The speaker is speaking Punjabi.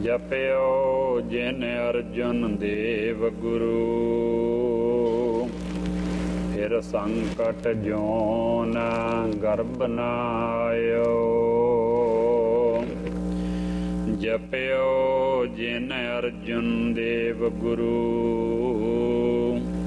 ਜਪਿਓ ਜਿਨ ਅਰਜੁਨ ਦੇਵ ਗੁਰੂ, ਫਿਰ ਸੰਕਟ ਜੋਨ ਗਰਭ ਨ ਆਇਓ। ਜਪਿਓ ਜਿਨ ਅਰਜੁਨ ਦੇਵ ਗੁਰੂ,